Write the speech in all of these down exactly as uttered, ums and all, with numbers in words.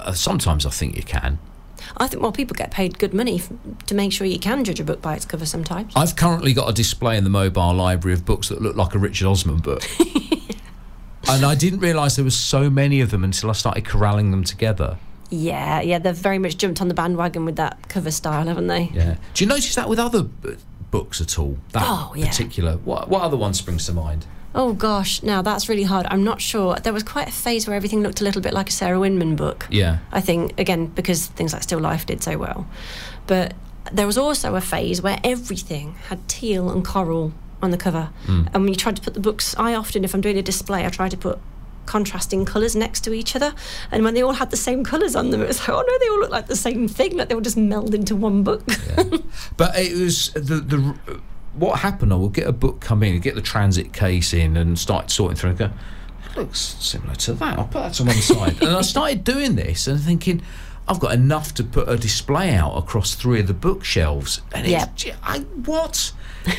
uh, sometimes I think you can. I think, well, people get paid good money f- to make sure you can judge a book by its cover sometimes. I've currently got a display in the mobile library of books that look like a Richard Osman book. And I didn't realise there was so many of them until I started corralling them together. Yeah, yeah, they've very much jumped on the bandwagon with that cover style, haven't they? Yeah. Do you notice that with other b- books at all? That oh, yeah. particular... What, what other one springs to mind? Oh, gosh, now that's really hard. I'm not sure. There was quite a phase where everything looked a little bit like a Sarah Winman book. Yeah. I think, again, because things like Still Life did so well. But there was also a phase where everything had teal and coral on the cover. Mm. And when you tried to put the books... I often, if I'm doing a display, I try to put contrasting colours next to each other, and when they all had the same colours on them, it was like, oh no, they all look like the same thing, like they all just meld into one book. Yeah. But it was the the what happened. I will get a book come in, get the transit case in, and start sorting through and go, that looks similar to that, I'll put that to one side. And I started doing this and thinking, I've got enough to put a display out across three of the bookshelves, and it's, yep. I what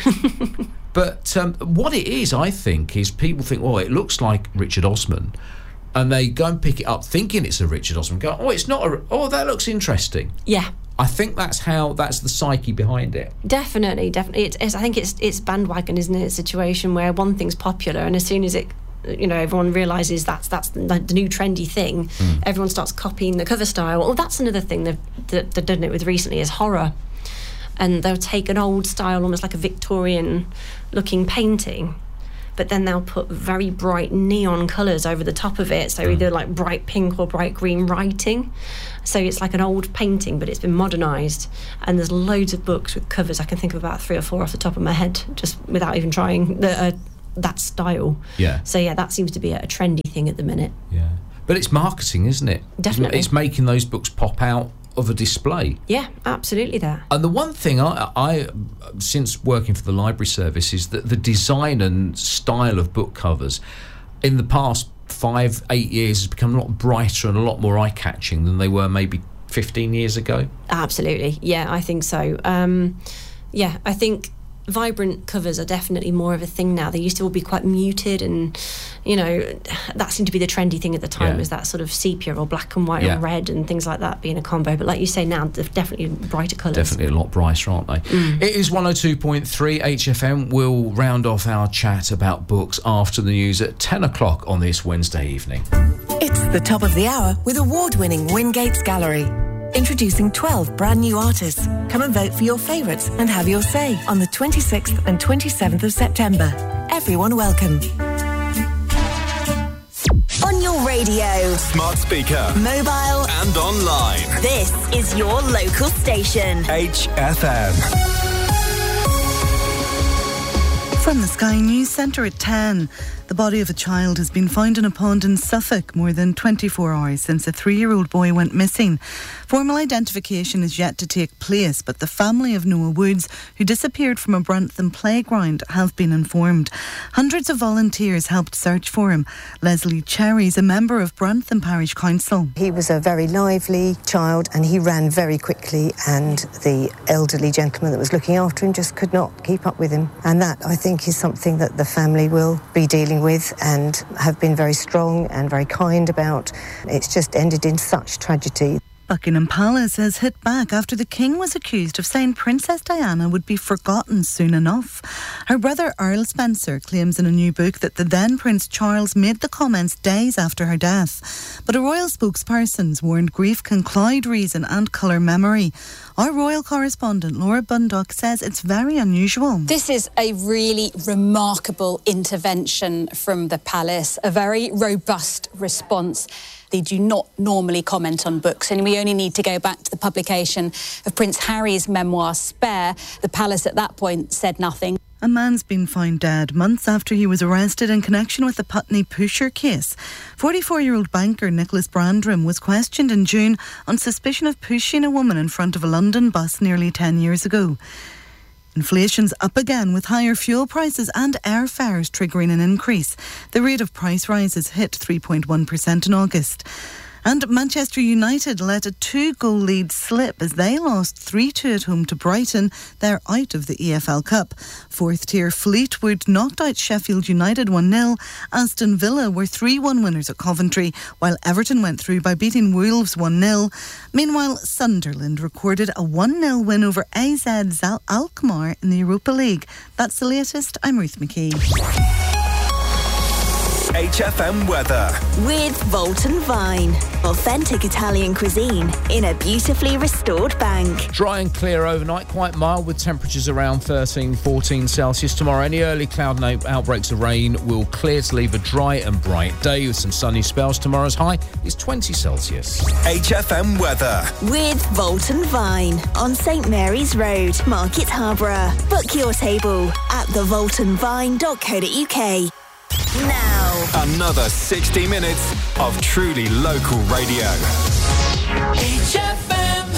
But um, what it is, I think, is people think, oh, it looks like Richard Osman, and they go and pick it up thinking it's a Richard Osman, go, oh, it's not a, oh, that looks interesting. Yeah. I think that's how, that's the psyche behind it. Definitely, definitely. It's, it's, I think it's it's bandwagon, isn't it? It's a situation where one thing's popular, and as soon as it, you know, everyone realises that's that's the, the new trendy thing, mm. everyone starts copying the cover style. Oh, that's another thing they've, that they've done it with recently is horror. And they'll take an old style, almost like a Victorian-looking painting, but then they'll put very bright neon colours over the top of it, so mm. either like bright pink or bright green writing. So it's like an old painting, but it's been modernised. And there's loads of books with covers. I can think of about three or four off the top of my head, just without even trying the, uh, that style. Yeah. So yeah, that seems to be a, a trendy thing at the minute. Yeah. But it's marketing, isn't it? Definitely. It's making those books pop out of a display. Yeah, absolutely there. And the one thing I, I, since working for the library service, is that the design and style of book covers in the past five, eight years has become a lot brighter and a lot more eye-catching than they were maybe fifteen years ago. Absolutely. Yeah, I think so. Um, yeah, I think vibrant covers are definitely more of a thing now. They used to all be quite muted, and, you know, that seemed to be the trendy thing at the time, yeah. was that sort of sepia or black and white, yeah. or red and things like that being a combo. But like you say now, they're definitely brighter colours. Definitely a lot brighter, aren't they? Mm. It is one oh two point three H F M. We'll round off our chat about books after the news at ten o'clock on this Wednesday evening. It's the top of the hour with award-winning Wingates Gallery. Introducing twelve brand new artists. Come and vote for your favourites and have your say on the twenty-sixth and twenty-seventh of September. Everyone welcome. On your radio, smart speaker, mobile and online. This is your local station. H F M. From the Sky News Centre at ten. The body of a child has been found in a pond in Suffolk more than twenty-four hours since a three-year-old boy went missing. Formal identification is yet to take place, but the family of Noah Woods, who disappeared from a Brantham playground, have been informed. Hundreds of volunteers helped search for him. Leslie Cherry is a member of Brantham Parish Council. He was a very lively child and he ran very quickly, and the elderly gentleman that was looking after him just could not keep up with him. And that, I think, is something that the family will be dealing with and have been very strong and very kind about. It's just ended in such tragedy. Buckingham Palace has hit back after the King was accused of saying Princess Diana would be forgotten soon enough. Her brother Earl Spencer claims in a new book that the then Prince Charles made the comments days after her death. But a royal spokesperson warned grief can cloud reason and colour memory. Our royal correspondent Laura Bundock says it's very unusual. This is a really remarkable intervention from the palace, a very robust response. They do not normally comment on books, and we only need to go back to the publication of Prince Harry's memoir, Spare. The palace at that point said nothing. A man's been found dead months after he was arrested in connection with the Putney Pusher case. forty-four-year-old banker Nicholas Brandram was questioned in June on suspicion of pushing a woman in front of a London bus nearly ten years ago. Inflation's up again, with higher fuel prices and airfares triggering an increase. The rate of price rises hit three point one percent in August. And Manchester United let a two-goal lead slip as they lost three two at home to Brighton. They're out of the E F L Cup. Fourth-tier Fleetwood knocked out Sheffield United one nil. Aston Villa were three one winners at Coventry, while Everton went through by beating Wolves one nil. Meanwhile, Sunderland recorded a one nil win over A Z Zal- Alkmaar in the Europa League. That's the latest. I'm Ruth McKee. H F M weather. With Volton Vine. Authentic Italian cuisine in a beautifully restored bank. Dry and clear overnight, quite mild with temperatures around thirteen, fourteen Celsius. Tomorrow, any early cloud no- outbreaks of rain will clear to leave a dry and bright day with some sunny spells. Tomorrow's high is twenty Celsius. H F M weather. With Volton Vine on St Mary's Road, Market Harborough. Book your table at the volton vine dot co dot uk. Now, Another sixty minutes of truly local radio. H F M.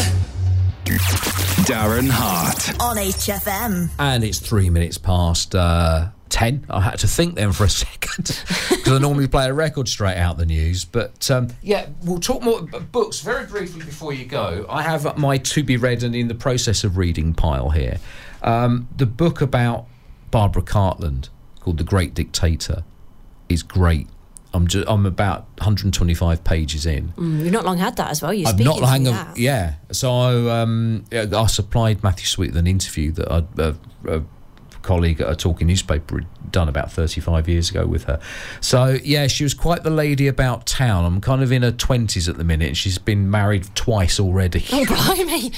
Darren Hart. on H F M. And it's three minutes past uh, ten. I had to think then for a second because I normally play a record straight out the news. But um, yeah, we'll talk more about books very briefly before you go. I have my to be read and in the process of reading pile here. Um, the book about Barbara Cartland called The Great Dictator is great. I'm just, I'm about one hundred twenty-five pages in. Mm, you've not long had that as well. You're I've speaking not long, from of, that. yeah. So um, I supplied Matthew Sweet with an interview that I'd, uh, a colleague at a talking newspaper had done about thirty-five years ago with her. So yeah, she was quite the lady about town. I'm kind of in her twenties at the minute, and she's been married twice already. Oh, blimey.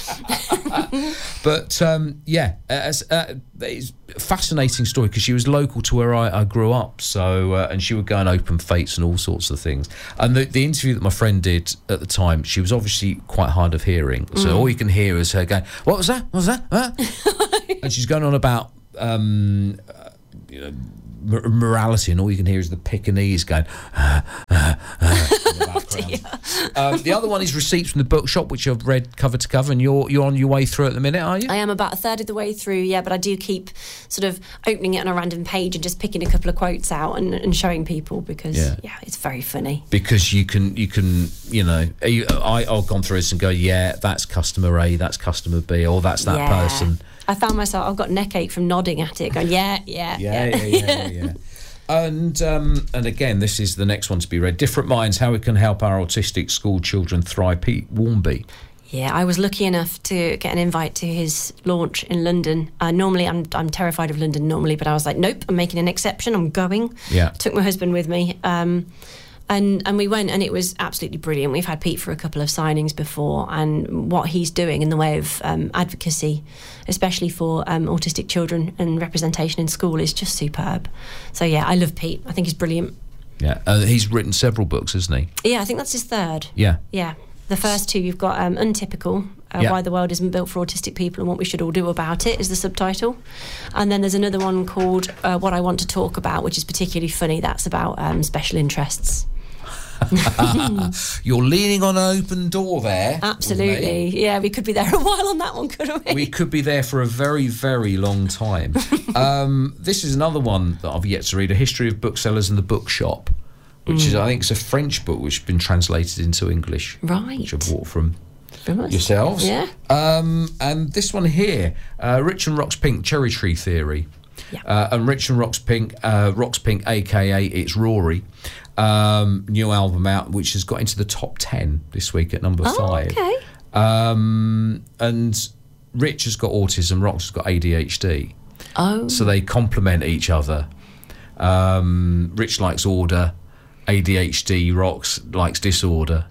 But um, yeah, as, uh, it's a fascinating story because she was local to where I, I grew up. So uh, and she would go and open fates and all sorts of things. And the, the interview that my friend did at the time, she was obviously quite hard of hearing. So Mm. all you can hear is her going, "What was that? What was that?" Huh? And she's going on about um, uh, you know, m- morality, and all you can hear is the Pekingese going. Uh, uh, uh, in the background. Um, the other one is Receipts from the Bookshop, which I've read cover to cover, and you're you're on your way through at the minute, are you? I am about a third of the way through, yeah, but I do keep sort of opening it on a random page and just picking a couple of quotes out and, and showing people because, Yeah. yeah. it's very funny. Because you can, you can, you know, you- I, I've gone through this and go, yeah, that's customer A, that's customer B, or that's that Yeah. person. I found myself, I've got neck ache from nodding at it, going, yeah, yeah, Yeah, yeah. yeah, yeah, yeah. yeah. And um, and again, this is the next one to be read. Different Minds: How We Can Help Our Autistic School Children Thrive. Pete Warmby. Yeah, I was lucky enough to get an invite to his launch in London. Uh, normally, I'm I'm terrified of London normally, but I was like, nope, I'm making an exception. I'm going. Yeah. Took my husband with me. Um, and and we went, and it was absolutely brilliant. We've had Pete for a couple of signings before, and what he's doing in the way of um, advocacy, especially for um, autistic children and representation in school, is just superb. So yeah, I love Pete. I think he's brilliant. Yeah, uh, he's written several books, hasn't he? Yeah, I think that's his third. Yeah. Yeah. The first two, you've got um, Untypical, uh, Yeah. Why the World Isn't Built for Autistic People and What We Should All Do About It is the subtitle. And then there's another one called uh, What I Want to Talk About, which is particularly funny. That's about um, special interests. You're leaning on an open door there. with me. Absolutely. Yeah, we could be there a while on that one, couldn't we? We could be there for a very, very long time. um, this is another one that I've yet to read, A History of Booksellers and the Bookshop, which is, I think it's a French book which has been translated into English. Right. Which I bought from From us. yourselves. Yeah. Um, and this one here, uh, Rich and Rock's Pink, Cherry Tree Theory. Yeah. Uh, and Rich and Rock's Pink, uh, Rock's Pink, a k a it's Rory. Um, new album out, which has got into the top ten this week at number Oh, five. okay. Um, and Rich has got autism, Rox has got A D H D. Oh. So they complement each other. Um, Rich likes order, A D H D, Rox likes disorder.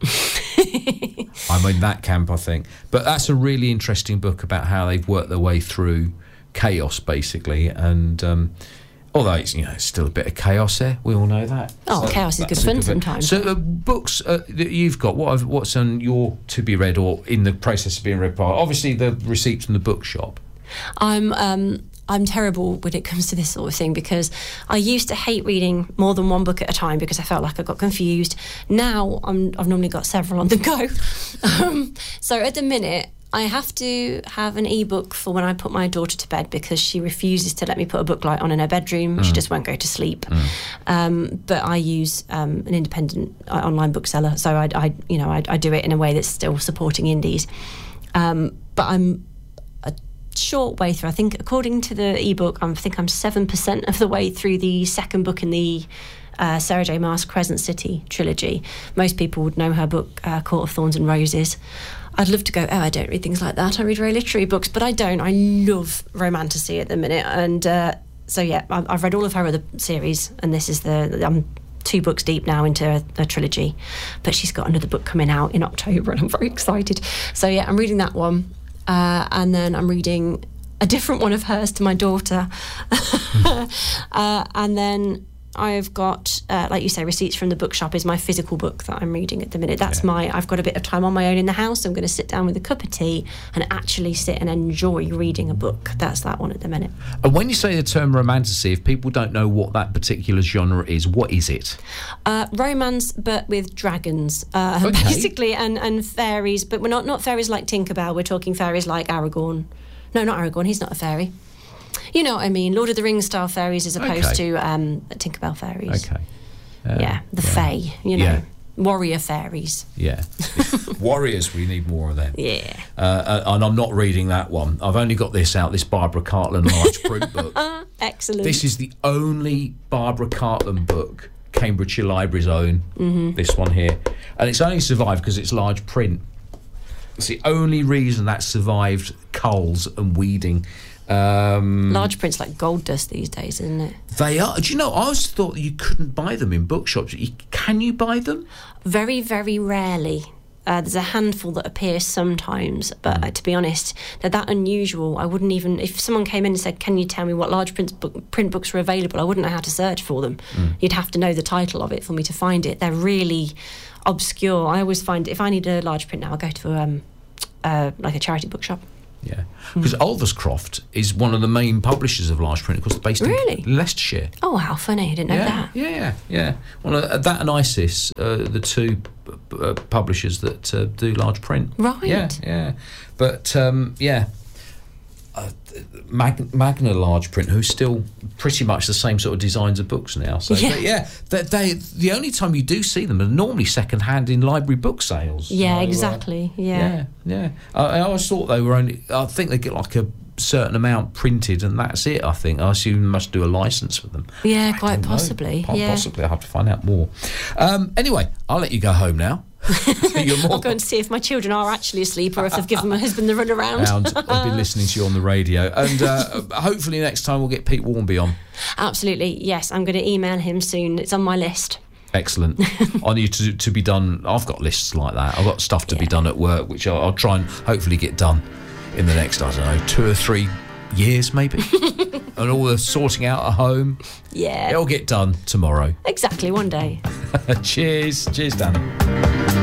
I'm in that camp, I think. But that's a really interesting book about how they've worked their way through chaos, basically. And um, although it's, you know, it's still a bit of chaos there, we all know that. Oh, chaos is that's good a fun bit. sometimes. So uh, books uh, that you've got, what have, what's on your to be read or in the process of being read by? Obviously the Receipts from the Bookshop. I'm um I'm terrible when it comes to this sort of thing because I used to hate reading more than one book at a time because I felt like I got confused. Now I'm I've normally got several on the go. um, so at the minute I have to have an e-book for when I put my daughter to bed because she refuses to let me put a book light on in her bedroom. Mm. She just won't go to sleep. Mm. Um, but I use um, an independent uh, online bookseller, so I, I you know, I, I do it in a way that's still supporting indies. Um, but I'm a short way through. I think, according to the e-book, I think I'm seven percent of the way through the second book in the Uh, Sarah J. Maas Crescent City trilogy. Most people would know her book, uh, Court of Thorns and Roses. I'd love to go, oh, I don't read things like that. I read very literary books, but I don't. I love romantasy at the minute. And uh, so, yeah, I've read all of her other series, and this is the... I'm two books deep now into a, a trilogy. But she's got another book coming out in October, and I'm very excited. So, yeah, I'm reading that one. Uh, and then I'm reading a different one of hers to my daughter. uh, and then... I've got, uh, like you say, Receipts from the Bookshop is my physical book that I'm reading at the minute. That's yeah. my, I've got a bit of time on my own in the house. I'm going to sit down with a cup of tea and actually sit and enjoy reading a book. That's that one at the minute. And when you say the term romantasy, if people don't know what that particular genre is, what is it? Uh, romance, but with dragons, uh, okay. basically, and, and fairies. But we're not, not fairies like Tinkerbell. We're talking fairies like Aragorn. No, not Aragorn. He's not a fairy. You know what I mean, Lord of the Rings style fairies as opposed okay. to um, Tinkerbell fairies. Okay. Uh, yeah, the yeah. fae, you know, yeah. warrior fairies. Yeah. Warriors, we need more of them. Yeah. Uh, and I'm not reading that one. I've only got this out, this Barbara Cartland large print book. Excellent. This is the only Barbara Cartland book Cambridgeshire Library's own, mm-hmm. this one here. And it's only survived because it's large print. It's the only reason that survived culls and weeding. Um, Large print's like gold dust these days, isn't it? They are. Do you know, I always thought you couldn't buy them in bookshops. You, can you buy them? Very, very rarely. Uh, there's a handful that appear sometimes, but mm. uh, to be honest, they're that unusual. I wouldn't even, if someone came in and said, can you tell me what large print, book, print books are available, I wouldn't know how to search for them. Mm. You'd have to know the title of it for me to find it. They're really obscure. I always find, if I need a large print now, I go to um, uh, like a charity bookshop. Yeah, because mm. Ulverscroft is one of the main publishers of large print, of course, based really? in Leicestershire. Oh, how funny! I didn't know yeah, that. Yeah, yeah. One of, uh, that and ISIS, uh, the two uh, publishers that uh, do large print. Right. Yeah, yeah. But um, yeah, uh, Mag- Magna large print, who's still pretty much the same sort of designs of books now. So yeah, they, yeah they, they, the only time you do see them are normally second hand in library book sales. Yeah, so, exactly. Uh, yeah, yeah, yeah. I, I always thought they were only. I think they get like a certain amount printed, and that's it. I think. I assume you must do a license for them. Yeah, I quite possibly. Quite yeah. possibly. I have to find out more. Um, anyway, I'll let you go home now. I'll go and see if my children are actually asleep or if they've given my husband the run around. I've been listening to you on the radio, and uh, hopefully next time we'll get Pete Warnby on. Absolutely, yes. I'm going to email him soon. It's on my list. Excellent. I need to to be done. I've got lists like that. I've got stuff to yeah. be done at work, which I'll, I'll try and hopefully get done in the next, I don't know, two or three years maybe. And all the sorting out at home. Yeah. It'll get done tomorrow. Exactly, one day. Cheers. Cheers, Dan.